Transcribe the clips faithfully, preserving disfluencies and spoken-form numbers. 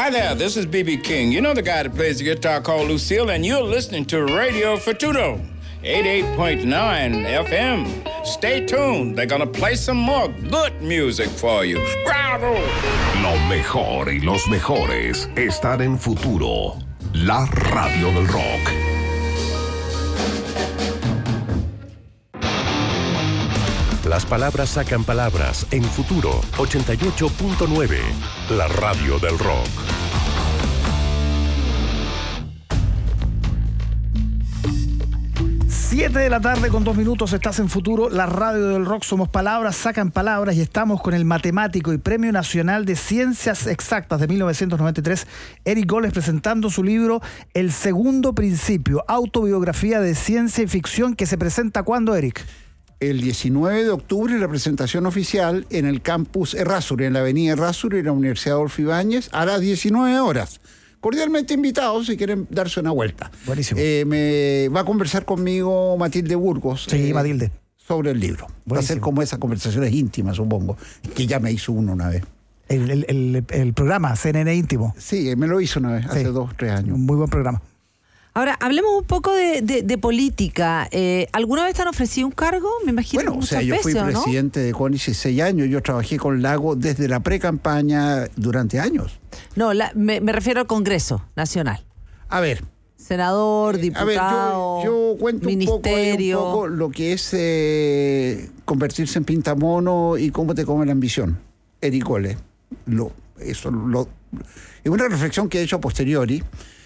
Hi there, this is B B King. You know the guy that plays the guitar called Lucille, and you're listening to Radio Futuro, eighty-eight point nine F M. Stay tuned, they're gonna play some more good music for you. ¡Bravo! Lo mejor y los mejores están en Futuro, la radio del rock. Las palabras sacan palabras en Futuro ochenta y ocho punto nueve, la radio del rock. siete de la tarde con dos minutos, estás en Futuro, la radio del rock. Somos palabras, sacan palabras, y estamos con el matemático y Premio Nacional de Ciencias Exactas de mil novecientos noventa y tres, Eric Goles, presentando su libro El Segundo Principio, autobiografía de ciencia y ficción, que se presenta ¿cuándo, Eric? El diecinueve de octubre, la presentación oficial en el campus Errázuriz, en la avenida Errázuriz, en la Universidad Adolfo Ibáñez, a las diecinueve horas. Cordialmente invitados si quieren darse una vuelta. Buenísimo. Eh, me va a conversar conmigo Matilde Burgos. Sí, eh, Matilde. Sobre el libro. Buenísimo. Va a ser como esas conversaciones íntimas, supongo, que ya me hizo uno una vez. El, el, el, el programa C N N Íntimo. Sí, me lo hizo una vez, hace Sí. dos, tres años. Un muy buen programa. Ahora, hablemos un poco de, de, de política. Eh, ¿Alguna vez te han ofrecido un cargo? Me imagino Bueno, que o muchas sea, yo fui veces, ¿no? presidente de CONICET seis años. Yo trabajé con Lago desde la pre-campaña durante años. No, la, me, me refiero al Congreso Nacional. A ver. Senador, A ver, diputado, yo, yo cuento ministerio. un poco, ahí un poco lo que es eh, convertirse en pintamono y cómo te come la ambición. Eric Goles. Lo, eso lo, es una reflexión que he hecho a posteriori.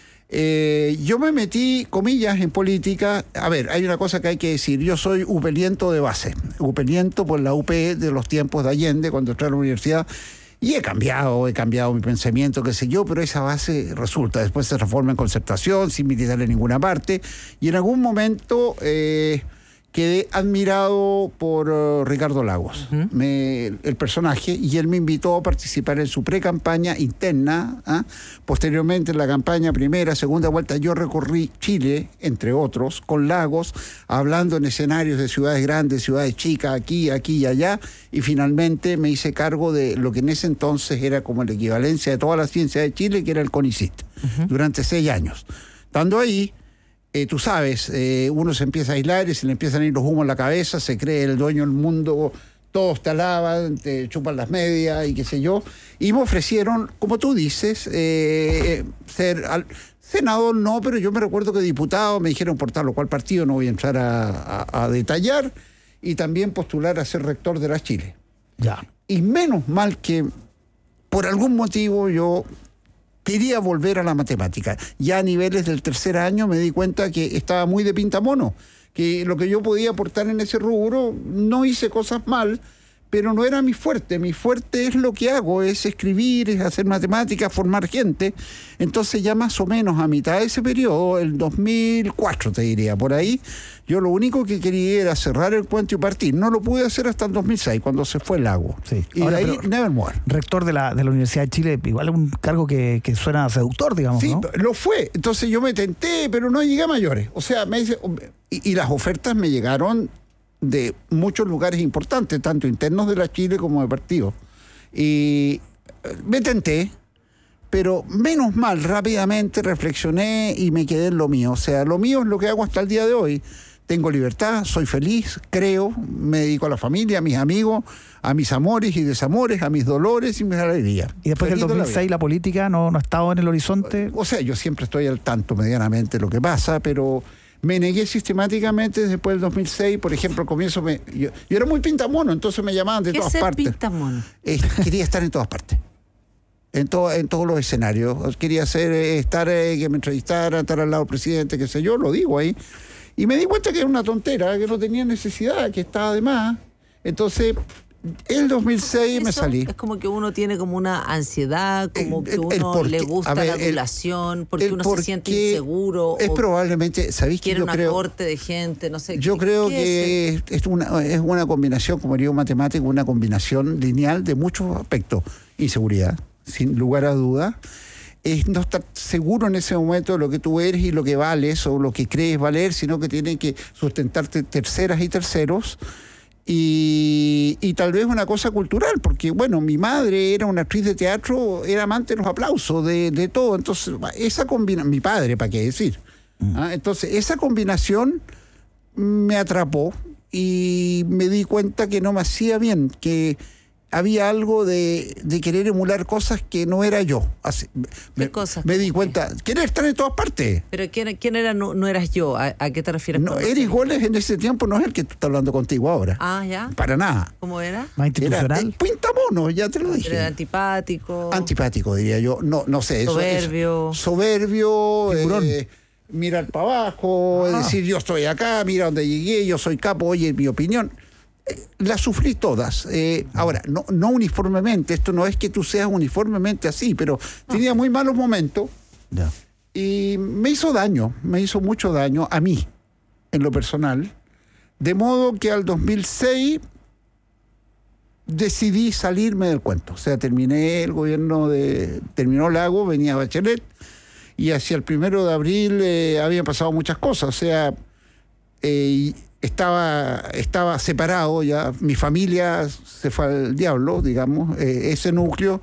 Eh, yo me metí, comillas, en política. A ver, hay una cosa que hay que decir. Yo soy upeliento de base. Upeliento por la U P de los tiempos de Allende, cuando entré a la universidad. Y he cambiado, he cambiado mi pensamiento, qué sé yo, pero esa base resulta. Después se transforma en Concertación, sin militar en ninguna parte. Y en algún momento eh, quedé admirado por uh, Ricardo Lagos, uh-huh. me, el personaje, y él me invitó a participar en su pre-campaña interna. ¿eh? Posteriormente, en la campaña primera, segunda vuelta, yo recorrí Chile, entre otros, con Lagos, hablando en escenarios de ciudades grandes, ciudades chicas, aquí, aquí y allá, y finalmente me hice cargo de lo que en ese entonces era como la equivalencia de toda la ciencia de Chile, que era el CONICET, uh-huh. durante seis años. Estando ahí, Eh, tú sabes, eh, uno se empieza a aislar y se le empiezan a ir los humos en la cabeza, se cree el dueño del mundo, todos te alaban, te chupan las medias y qué sé yo. Y me ofrecieron, como tú dices, eh, ser al, senador no, pero yo me recuerdo que diputado, me dijeron por tal o cual partido, no voy a entrar a, a, a detallar, y también postular a ser rector de la Chile. Ya. Y menos mal que por algún motivo yo quería volver a la matemática. Ya a niveles del tercer año me di cuenta que estaba muy de pintamono, que lo que yo podía aportar en ese rubro, no hice cosas mal, pero no era mi fuerte. Mi fuerte es lo que hago, es escribir, es hacer matemáticas, formar gente. Entonces ya más o menos a mitad de ese periodo, el dos mil cuatro te diría, por ahí, yo lo único que quería era cerrar el cuento y partir. No lo pude hacer hasta el dos mil seis, cuando se fue el Lago. Sí. Y Ahora, de ahí, pero, nevermore. Rector de la, de la Universidad de Chile, igual es un cargo que, que suena seductor, digamos, Sí, ¿no? lo fue. Entonces yo me tenté, pero no llegué a mayores. O sea, me dice, y, y las ofertas me llegaron de muchos lugares importantes, tanto internos de la Chile como de partidos. Y me tenté, pero menos mal, rápidamente reflexioné y me quedé en lo mío. O sea, lo mío es lo que hago hasta el día de hoy. Tengo libertad, soy feliz, creo, me dedico a la familia, a mis amigos, a mis amores y desamores, a mis dolores y mis alegrías. Y después del Feliz de dos la mil seis la, vida. política no, no ha estado en el horizonte. O sea, yo siempre estoy al tanto medianamente de lo que pasa, pero me negué sistemáticamente después del dos mil seis. Por ejemplo, al comienzo me, yo, yo era muy pintamono, entonces me llamaban de ¿Qué todas es ser partes. pintamono? Eh, quería estar en todas partes. En, to, en todos los escenarios. Quería hacer, eh, estar, eh, que me entrevistaran, estar al lado del presidente, qué sé yo, lo digo ahí. Y me di cuenta que era una tontera, que no tenía necesidad, que estaba de más. Entonces, el dos mil seis me salí. Es como que uno tiene como una ansiedad, como El- que el- el uno por le qué. gusta A ver, la el- adulación, porque el uno por se siente qué inseguro. Es o probablemente, ¿sabéis qué? quiere Yo una creo, corte de gente, no sé. yo ¿qué- creo qué que es? es, es, una, es una combinación, como diría un matemático, una combinación lineal de muchos aspectos. Inseguridad, sin lugar a dudas. Es no estar seguro en ese momento de lo que tú eres y lo que vales o lo que crees valer, sino que tienen que sustentarte terceras y terceros. Y, y tal vez una cosa cultural, porque bueno, mi madre era una actriz de teatro, era amante de los aplausos, de, de todo. Entonces, esa combinación, mi padre, ¿para qué decir? Mm. ¿Ah? Entonces, esa combinación me atrapó y me di cuenta que no me hacía bien, que había algo de, de querer emular cosas que no era yo. Así, ¿Qué me, cosas? Me di cuenta, querer estar en todas partes. ¿Pero quién, quién era no, no eras yo? ¿A, a qué te refieres? No, Eric Goles en ese tiempo no es el que tú estás hablando contigo ahora. Ah, ¿ya? Para nada. ¿Cómo era? ¿Más institucional? Era, eh, pintamono, ya te lo dije. Era antipático. Antipático, diría yo. No, no sé. Eso, Soberbio. Eso, soberbio. Figurón. Eh, mirar para abajo, Ah. decir yo estoy acá, mira dónde llegué, yo soy capo, oye, mi opinión. Eh, las sufrí todas. Eh, ahora, no, no uniformemente, esto no es que tú seas uniformemente así, pero tenía muy malos momentos Ya. y me hizo daño, me hizo mucho daño a mí, en lo personal. De modo que al dos mil seis decidí salirme del cuento. O sea, terminé el gobierno de... Terminó Lago, venía Bachelet, y hacia el primero de abril eh, habían pasado muchas cosas. O sea, eh, estaba, estaba separado ya, mi familia se fue al diablo, digamos, eh, ese núcleo.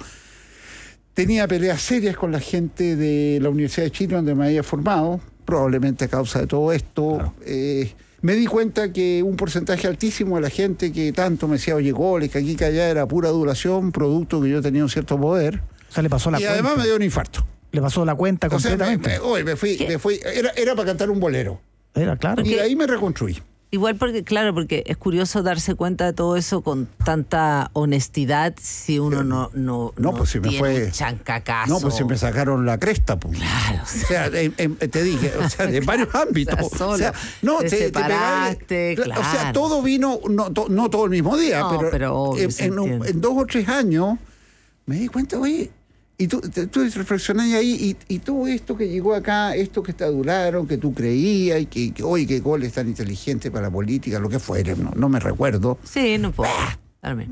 Tenía peleas serias con la gente de la Universidad de Chile, donde me había formado, probablemente a causa de todo esto. Claro. Eh, me di cuenta que un porcentaje altísimo de la gente que tanto me decía, oye, goles, que aquí que allá era pura adulación, producto que yo tenía un cierto poder. O sea, le pasó la Y cuenta. además me dio un infarto. Le pasó la cuenta O sea, me, completamente. me, oye, me fui, me fui era, era para cantar un bolero. Era claro. Y de ahí me reconstruí. Igual porque, claro, porque es curioso darse cuenta de todo eso con tanta honestidad si uno no, no, No, pues si me tiene fue- un chancacazo. No, pues se me sacaron la cresta. Pues. Claro, O sea, en- en- te dije, o sea, en varios ámbitos. O sea, solo. O sea, no, Te te, te separaste, pegaste. O sea, claro. todo vino, no, to- no todo el mismo día, No, pero, pero obvio, en, se en un- entiende. en dos o tres años me di cuenta, oye, y tú, te- tú reflexionás ahí, y, y todo esto que llegó acá, esto que te adularon, que tú creías, y que, que oye, qué gol es tan inteligente para la política, lo que fuere, no, no me recuerdo. Sí, no puedo. Dame.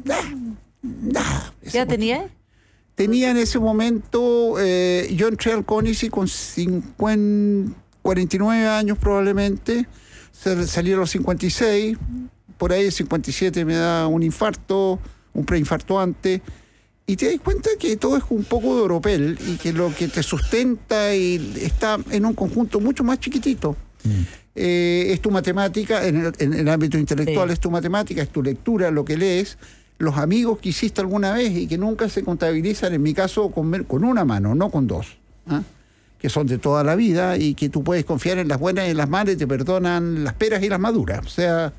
Nada. ¿Ya tenía? Tenía en ese momento, eh, yo entré al CONICI con cincuenta, cuarenta y nueve años probablemente, se- salí a los cincuenta y seis, por ahí cincuenta y siete me da un infarto, un preinfarto antes, y te das cuenta que todo es un poco de oropel y que lo que te sustenta y está en un conjunto mucho más chiquitito. Eh, es tu matemática, en el, en el ámbito intelectual Sí. es tu matemática, es tu lectura, lo que lees, los amigos que hiciste alguna vez y que nunca se contabilizan, en mi caso, con, con una mano, no con dos, ¿ah? Que son de toda la vida y que tú puedes confiar en las buenas y en las malas y te perdonan las peras y las maduras. O sea,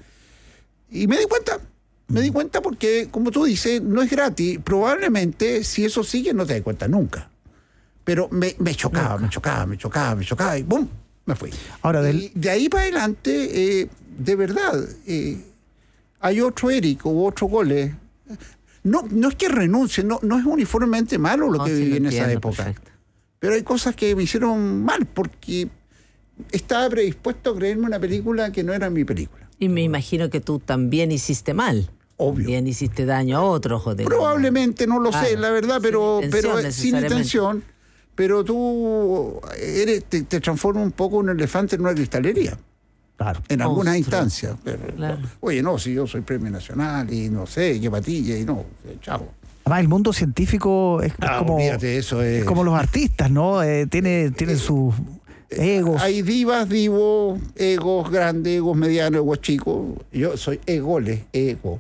y me di cuenta, me di cuenta porque, como tú dices, no es gratis. Probablemente, si eso sigue, no te das cuenta nunca. Pero me, me chocaba, me chocaba, me chocaba, me chocaba y ¡bum! Me fui. Ahora, del- Y de ahí para adelante, eh, de verdad, eh, hay otro Eric o otro Goles. No, no es que renuncie, no, no es uniformemente malo lo No, que sí, viví lo en esa entiendo, época. perfecto. Pero hay cosas que me hicieron mal porque estaba predispuesto a creerme una película que no era mi película. Y me imagino que tú también hiciste mal. Obvio. También hiciste daño a otros. joder. Probablemente, no lo Claro, sé, la verdad, sin pero, intención, pero sin necesariamente. intención. Pero tú eres, te, te transformas un poco un elefante en una cristalería, Claro. en algunas Monstruo. instancias. Pero, Claro. oye, no, si yo soy premio nacional y no sé, qué patilla y no, eh, chao. Además, el mundo científico es, es Ah, como, olvídate, eso es. es como los artistas, ¿no? Eh, tiene, tienen sus egos. Hay divas, divos, egos grandes, egos medianos, egos chicos. Yo soy egoles, ego.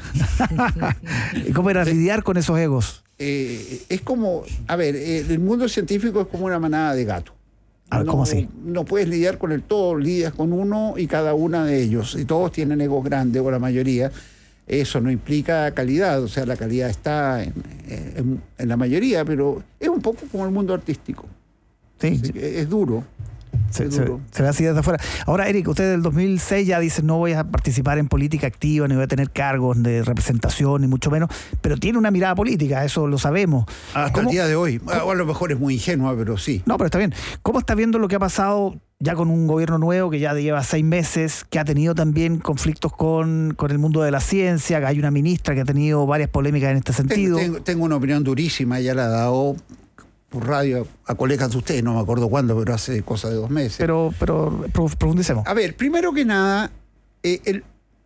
¿Y cómo era lidiar con esos egos? Eh, es como, a ver, eh, el mundo científico es como una manada de gatos. A ver, no, ¿cómo así? No puedes lidiar con el todo, lidias con uno y cada una de ellos. Y todos tienen egos grandes, o la mayoría. Eso no implica calidad, o sea, la calidad está en, en- en la mayoría, pero es un poco como el mundo artístico. Sí, Es, es duro. se, es se- duro. se ve así desde afuera. Ahora, Eric, usted del dos mil seis ya dice no voy a participar en política activa, ni voy a tener cargos de representación, ni mucho menos, pero tiene una mirada política, eso lo sabemos. Hasta ¿Cómo- el día de hoy. O a lo mejor es muy ingenua, pero sí. No, pero está bien. ¿Cómo está viendo lo que ha pasado ya con un gobierno nuevo que ya lleva seis meses, que ha tenido también conflictos con, con el mundo de la ciencia, que hay una ministra que ha tenido varias polémicas en este sentido? Tengo, tengo, tengo una opinión durísima, ya la he dado por radio a colegas de ustedes, no me acuerdo cuándo, pero hace cosa de dos meses. Pero, pero prof- profundicemos. A ver, primero que nada, eh, el,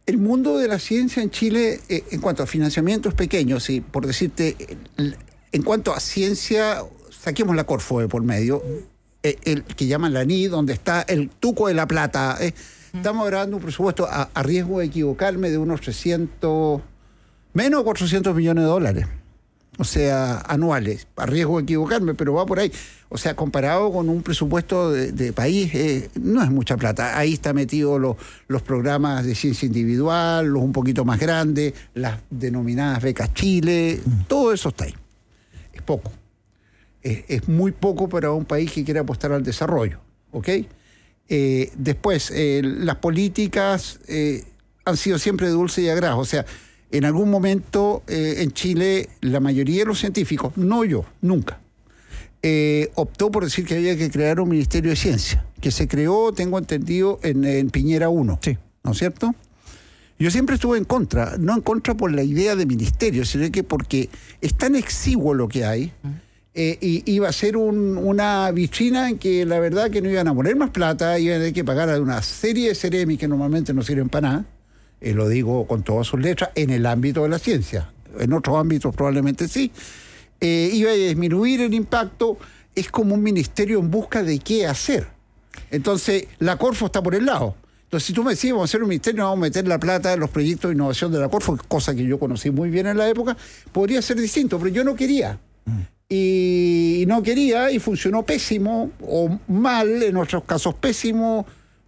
el mundo de la ciencia en Chile, eh, en cuanto a financiamiento, es pequeño, sí, por decirte, el, en cuanto a ciencia, saquemos la Corfo de por medio, eh, el que llaman la N I, donde está el tuco de la plata. Eh, estamos grabando un presupuesto a, a riesgo de equivocarme de unos trescientos, menos de cuatrocientos millones de dólares. O sea, anuales, a riesgo de equivocarme, pero va por ahí. O sea, comparado con un presupuesto de, de país, eh, no es mucha plata. Ahí está metido lo, los programas de ciencia individual, los un poquito más grandes, las denominadas becas Chile, todo eso está ahí. Es poco. Es, es muy poco para un país que quiere apostar al desarrollo, ¿ok? Eh, después, eh, las políticas eh, han sido siempre de dulce y agraz, o sea, en algún momento eh, en Chile la mayoría de los científicos, no yo, nunca, eh, optó por decir que había que crear un Ministerio de Ciencia, que se creó, tengo entendido, en, en Piñera uno, sí. ¿No es cierto? Yo siempre estuve en contra, no en contra por la idea de ministerio, sino que porque es tan exiguo lo que hay, eh, y iba a ser un, una vitrina en que la verdad que no iban a poner más plata, iban a tener que pagar a una serie de ceremis que normalmente no sirven para nada. Eh, lo digo con todas sus letras, en el ámbito de la ciencia. En otros ámbitos probablemente sí. Eh, iba a disminuir el impacto. Es como un ministerio en busca de qué hacer. Entonces, la Corfo está por el lado. Entonces, si tú me decís, vamos a hacer un ministerio, vamos a meter la plata en los proyectos de innovación de la Corfo, cosa que yo conocí muy bien en la época, podría ser distinto, pero yo no quería. Mm. Y no quería, y funcionó pésimo, o mal, en otros casos pésimo,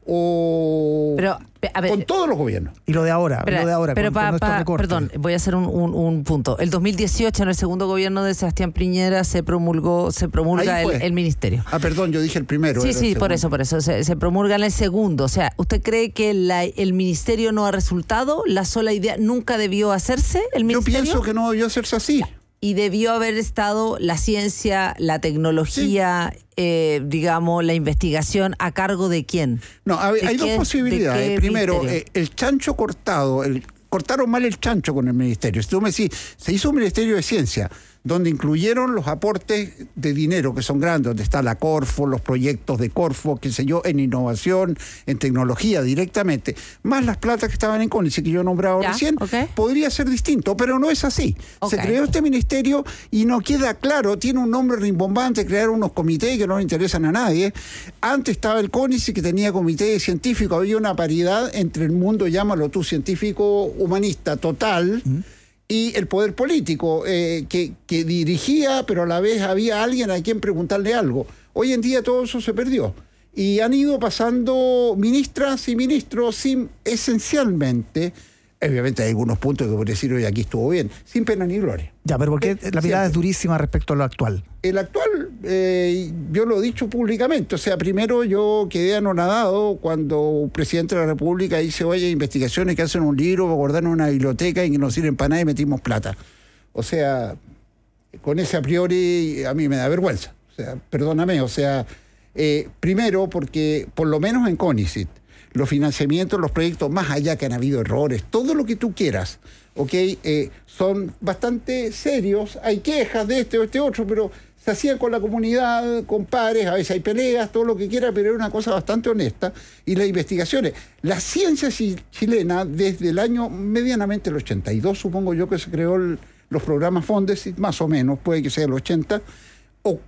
o pero, a ver, con todos los gobiernos. Y lo de ahora, pero, lo de ahora, pero con, pa, con pa, recortes. Perdón, voy a hacer un, un, un punto. El dos mil dieciocho, en el segundo gobierno de Sebastián Piñera, se promulgó, se promulga el, el ministerio. Ah, perdón, yo dije el primero. Sí, sí, por eso, por eso. Se, se promulga en el segundo. O sea, ¿usted cree que la, el ministerio no ha resultado? ¿La sola idea nunca debió hacerse el ministerio? Yo pienso que no debió hacerse así. Y debió haber estado la ciencia, la tecnología, sí. eh, digamos, la investigación, ¿a cargo de quién? No, a ver, hay qué, dos posibilidades. Primero, eh, el chancho cortado, el, cortaron mal el chancho con el ministerio. Si tú me decís, se hizo un ministerio de ciencia, donde incluyeron los aportes de dinero, que son grandes, donde está la Corfo, los proyectos de Corfo, qué sé yo, en innovación, en tecnología directamente, más las platas que estaban en CONICET, que yo he nombrado ya, recién, okay. Podría ser distinto, pero no es así. Okay. Se creó este ministerio y no queda claro, tiene un nombre rimbombante, crearon unos comités que no le interesan a nadie. Antes estaba el CONICET, que tenía comité científico, había una paridad entre el mundo, llámalo tú, científico humanista total, ¿Mm? y el poder político, eh, que, que dirigía, pero a la vez había alguien a quien preguntarle algo. Hoy en día todo eso se perdió. Y han ido pasando ministras y ministros sin, esencialmente, obviamente hay algunos puntos que podría decir, oye, aquí estuvo bien, sin pena ni gloria. Ya, pero porque eh, la mirada siempre. es durísima respecto a lo actual. El actual, eh, yo lo he dicho públicamente, o sea, primero yo quedé anonadado cuando el presidente de la República dice, oye, investigaciones que hacen un libro para guardar en una biblioteca y que no sirven para nada y metimos plata. O sea, con ese a priori a mí me da vergüenza. O sea, perdóname, o sea, eh, primero porque por lo menos en CONICET, los financiamientos, los proyectos, más allá que han habido errores, todo lo que tú quieras, ¿ok? Eh, son bastante serios, hay quejas de este o este otro, pero se hacían con la comunidad, con pares, a veces hay peleas, todo lo que quiera, pero era una cosa bastante honesta. Y las investigaciones, la ciencia chilena, desde el año medianamente el ochenta y dos, supongo yo que se creó el, los programas Fondesit, más o menos, puede que sea el ochenta, o,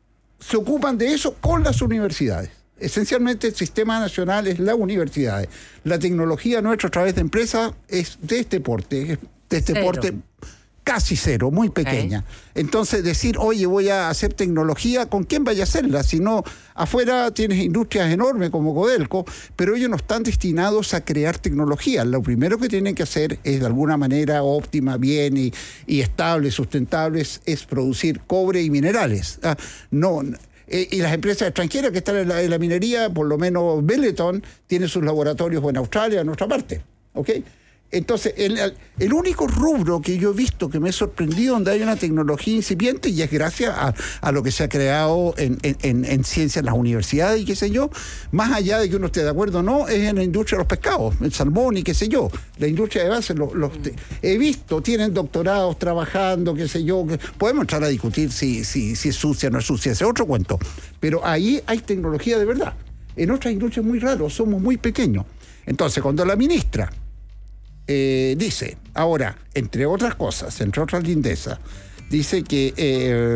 se ocupan de eso con las universidades. Esencialmente el sistema nacional es las universidades. La tecnología nuestra a través de empresas es de este porte, es de este cero. porte casi cero, muy pequeña. Okay. Entonces decir, oye, voy a hacer tecnología, ¿con quién vaya a hacerla? Si no, afuera tienes industrias enormes como Codelco, pero ellos no están destinados a crear tecnología. Lo primero que tienen que hacer es de alguna manera óptima, bien y, y estable, sustentable, es, es producir cobre y minerales. Ah, no... Y las empresas extranjeras que están en la, en la minería, por lo menos Benetton, tiene sus laboratorios en Australia, en otra parte. ¿Ok? Entonces, el, el único rubro que yo he visto que me ha sorprendido donde hay una tecnología incipiente, y es gracias a, a lo que se ha creado en, en, en ciencia en las universidades y qué sé yo, más allá de que uno esté de acuerdo o no, es en la industria de los pescados, el salmón y qué sé yo. La industria de base, los, los he visto, tienen doctorados trabajando, qué sé yo. Que, podemos entrar a discutir si, si, si es sucia o no es sucia, ese es otro cuento. Pero ahí hay tecnología de verdad. En otras industrias es muy raro, somos muy pequeños. Entonces, cuando la ministra eh, dice, ahora, entre otras cosas, entre otras lindezas, dice que eh,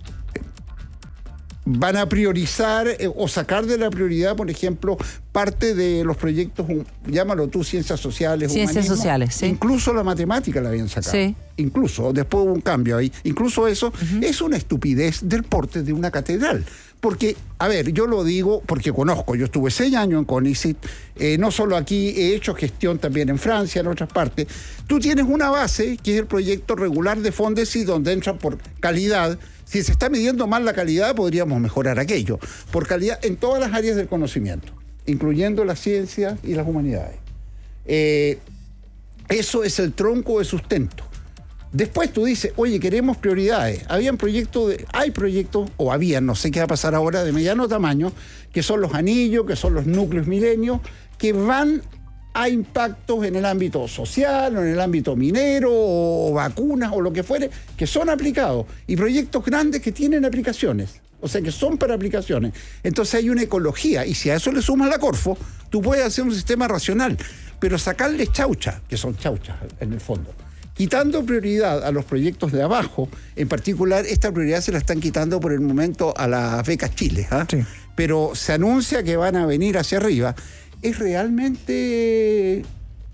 van a priorizar eh, o sacar de la prioridad, por ejemplo, parte de los proyectos, um, llámalo tú, ciencias sociales, Ciencias humanismo, sociales, sí. Incluso la matemática la habían sacado. Sí. Incluso, después hubo un cambio ahí. Incluso eso uh-huh. es una estupidez del porte de una catedral. Porque, a ver, yo lo digo porque conozco, yo estuve seis años en CONICET, eh, no solo aquí, he hecho gestión también en Francia, en otras partes. Tú tienes una base, que es el proyecto regular de Fondesit, donde entran por calidad. Si se está midiendo mal la calidad, podríamos mejorar aquello. Por calidad en todas las áreas del conocimiento, incluyendo las ciencias y las humanidades. Eh, eso es el tronco de sustento. Después tú dices, oye, queremos prioridades. Habían proyectos, de, hay proyectos, o habían, no sé qué va a pasar ahora, de mediano tamaño, que son los anillos, que son los núcleos milenios, que van a impactos en el ámbito social, o en el ámbito minero, o vacunas, o lo que fuere, que son aplicados. Y proyectos grandes que tienen aplicaciones. O sea, que son para aplicaciones. Entonces hay una ecología, y si a eso le sumas la Corfo, tú puedes hacer un sistema racional. Pero sacarle chaucha, que son chauchas en el fondo, quitando prioridad a los proyectos de abajo, en particular esta prioridad se la están quitando por el momento a las becas Chile, ¿eh? Sí. Pero se anuncia que van a venir hacia arriba, es realmente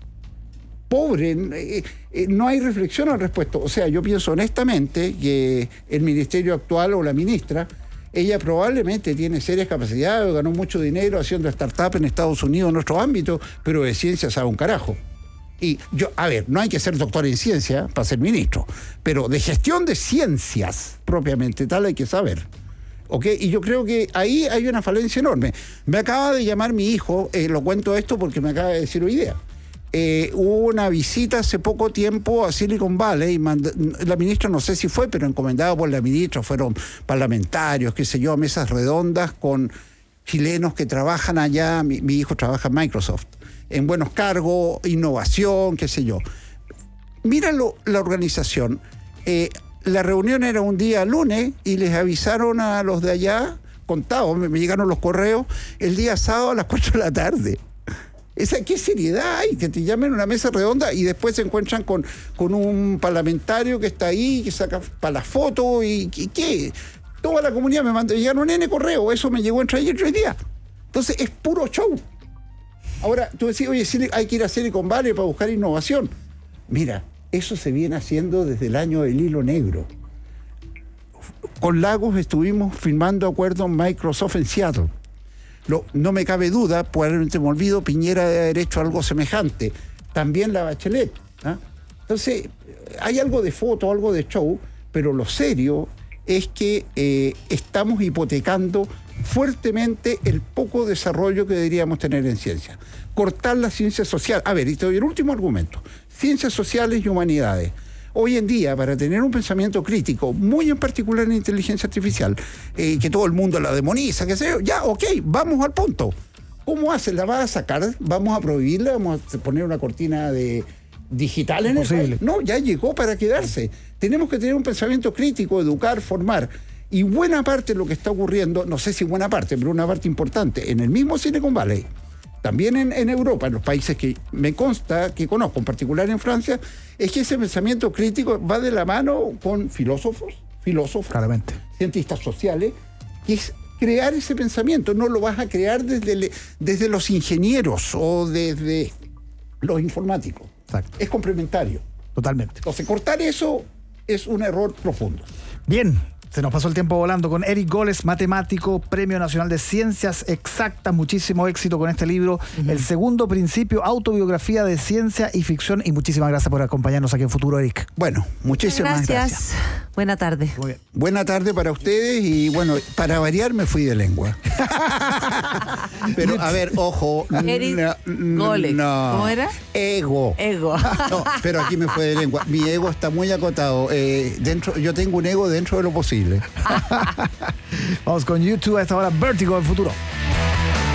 pobre, eh, eh, no hay reflexión al respecto. O sea, yo pienso honestamente que el ministerio actual o la ministra, ella probablemente tiene serias capacidades, ganó mucho dinero haciendo startup en Estados Unidos en otro ámbito, pero de ciencia sabe un carajo. Y yo, a ver, no hay que ser doctor en ciencia para ser ministro, pero de gestión de ciencias propiamente tal hay que saber. ¿Ok? Y yo creo que ahí hay una falencia enorme. Me acaba de llamar mi hijo, eh, lo cuento esto porque me acaba de decir hoy día. Eh, hubo una visita hace poco tiempo a Silicon Valley, y manda, la ministra no sé si fue, pero encomendada por la ministra, fueron parlamentarios, qué sé yo, mesas redondas con chilenos que trabajan allá, mi, mi hijo trabaja en Microsoft, en buenos cargos, innovación, qué sé yo. Míralo, la organización. Eh, la reunión era un día lunes y les avisaron a los de allá, contados, me, me llegaron los correos, el día sábado a las cuatro de la tarde. Esa, ¿qué seriedad hay? Que te llamen a una mesa redonda y después se encuentran con, con un parlamentario que está ahí, que saca para la foto y, y ¿qué? Toda la comunidad me mandó, llegaron un N correo, eso me llegó entre ayer y hoy día. Entonces es puro show. Ahora, tú decís, oye, hay que ir a Silicon Valley para buscar innovación. Mira, eso se viene haciendo desde el año del hilo negro. Con Lagos estuvimos firmando acuerdos Microsoft en Seattle. Lo, no me cabe duda, probablemente me olvido, Piñera debe haber hecho algo semejante. También la Bachelet. ¿eh? Entonces, hay algo de foto, algo de show, pero lo serio es que eh, estamos hipotecando fuertemente el poco desarrollo que deberíamos tener en ciencia. Cortar la ciencia social. A ver, y te doy el último argumento. Ciencias sociales y humanidades. Hoy en día, para tener un pensamiento crítico, muy en particular en inteligencia artificial, eh, que todo el mundo la demoniza, qué sé yo, ya, ok, vamos al punto. ¿Cómo haces? ¿La vas a sacar? ¿Vamos a prohibirla? ¿Vamos a poner una cortina de digital en el país? No, ya llegó para quedarse. Tenemos que tener un pensamiento crítico, educar, formar. Y buena parte de lo que está ocurriendo, no sé si buena parte, pero una parte importante, en el mismo Silicon Valley, también en, en Europa, en los países que me consta, que conozco, en particular en Francia, es que ese pensamiento crítico va de la mano con filósofos, filósofos, claramente, cientistas sociales, que es crear ese pensamiento. No lo vas a crear desde, desde los ingenieros o desde los informáticos. Exacto. Es complementario. Totalmente. Entonces, cortar eso es un error profundo. Bien. Se nos pasó el tiempo volando con Eric Goles, matemático, Premio Nacional de Ciencias Exactas. Muchísimo éxito con este libro. Uh-huh. El segundo principio, autobiografía de ciencia y ficción. Y muchísimas gracias por acompañarnos aquí en Futuro, Eric. Bueno, muchísimas gracias. Gracias. Buena tarde. Muy bien. Buena tarde para ustedes y bueno, para variar me fui de lengua. Pero a ver, ojo. Eric Goles. No. ¿Cómo era? Ego. Ego. No, pero aquí me fue de lengua. Mi ego está muy acotado. Eh, dentro, yo tengo un ego dentro de lo posible. Vamos con YouTube a esta hora, Vértigo del Futuro.